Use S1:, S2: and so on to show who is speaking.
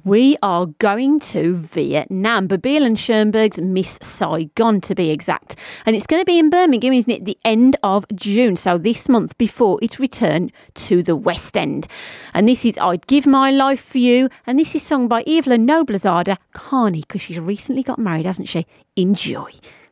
S1: we are going to Vietnam. Babille and Schoenberg's Miss Saigon, to be exact. And it's going to be in Birmingham, isn't it? The end of June. So this month before its return to the West End. And this is I'd Give My Life for You. And this is sung by Evelyn Noblezada Carney, because she's recently got married, hasn't she? Enjoy.